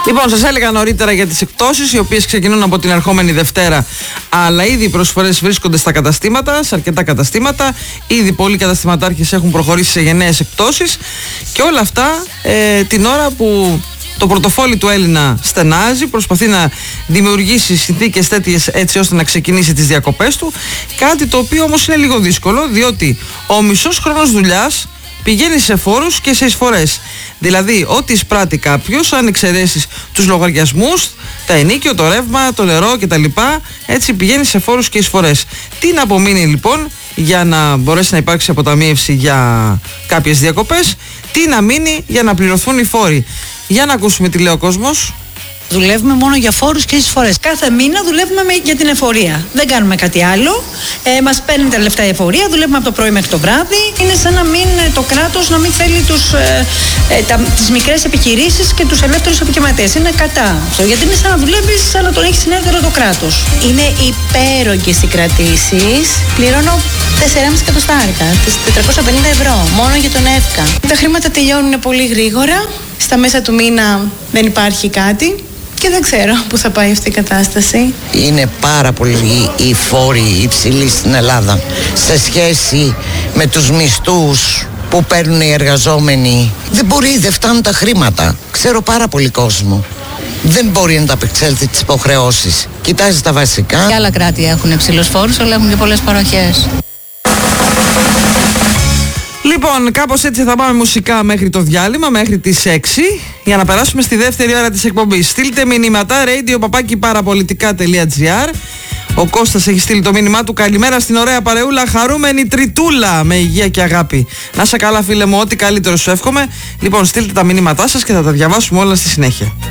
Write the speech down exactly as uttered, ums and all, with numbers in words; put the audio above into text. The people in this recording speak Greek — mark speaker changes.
Speaker 1: Λοιπόν, σας έλεγα νωρίτερα για τις εκπτώσεις, οι οποίες ξεκινούν από την ερχόμενη Δευτέρα, αλλά ήδη οι προσφορές βρίσκονται στα καταστήματα, σε αρκετά καταστήματα. Ήδη πολλοί καταστηματάρχες έχουν προχωρήσει σε γενναίες εκπτώσεις και όλα αυτά ε, την ώρα που το πορτοφόλι του Έλληνα στενάζει, προσπαθεί να δημιουργήσει συνθήκες τέτοιες έτσι ώστε να ξεκινήσει τις διακοπές του. Κάτι το οποίο όμως είναι λίγο δύσκολο, διότι ο μισός χρόνος δουλειάς πηγαίνει σε φόρους και σε εισφορές. Δηλαδή, ό,τι εισπράττει κάποιος, αν εξαιρέσεις τους λογαριασμούς, τα ενοίκιο, το ρεύμα, το νερό κτλ., έτσι πηγαίνει σε φόρους και εισφορές. Τι να απομείνει λοιπόν για να μπορέσει να υπάρξει αποταμίευση για κάποιες διακοπές, τι να μείνει για να πληρωθούν οι φόροι. Για να ακούσουμε τι λέει ο κόσμος.
Speaker 2: Δουλεύουμε μόνο για φόρους και εισφορές. Κάθε μήνα δουλεύουμε για την εφορία. Δεν κάνουμε κάτι άλλο. Ε, μας παίρνει τα λεφτά η εφορία, δουλεύουμε από το πρωί μέχρι το βράδυ. Είναι σαν να μην το κράτος να μην θέλει τους, ε, ε, τα, τις μικρές επιχειρήσεις και τους ελεύθερους επαγγελματίες. Είναι κατά αυτό. Γιατί είναι σαν να δουλεύεις, σαν να τον έχει συνέδριο το κράτος.
Speaker 3: Είναι υπέρογγες οι κρατήσεις. Πληρώνω τέσσερα κόμμα πέντε εκατοστάρικα, τετρακόσια πενήντα ευρώ, μόνο για τον ΕΦΚΑ. Τα χρήματα τελειώνουν πολύ γρήγορα. Στα μέσα του μήνα δεν υπάρχει κάτι. Και δεν ξέρω πού θα πάει αυτή η κατάσταση.
Speaker 4: Είναι πάρα πολύ οι φόροι υψηλοί στην Ελλάδα σε σχέση με τους μισθούς που παίρνουν οι εργαζόμενοι. Δεν μπορεί, δεν φτάνουν τα χρήματα. Ξέρω πάρα πολύ κόσμο. Δεν μπορεί να τα απεξέλθει τις υποχρεώσεις. Κοιτάζει τα βασικά.
Speaker 3: Και άλλα κράτη έχουν υψηλούς φόρους, αλλά έχουν και πολλές παροχές.
Speaker 1: Λοιπόν, κάπως έτσι θα πάμε μουσικά μέχρι το διάλειμμα, μέχρι τις έξι, για να περάσουμε στη δεύτερη ώρα της εκπομπής. Στείλτε μηνύματα, radio παπάκι παραπολιτικά τελεία gr. Ο Κώστας έχει στείλει το μήνυμά του. Καλημέρα στην ωραία παρεούλα, χαρούμενη τριτούλα, με υγεία και αγάπη. Να είσαι καλά, φίλε μου, ό,τι καλύτερο σου εύχομαι. Λοιπόν, στείλτε τα μηνύματά σας και θα τα διαβάσουμε όλα στη συνέχεια.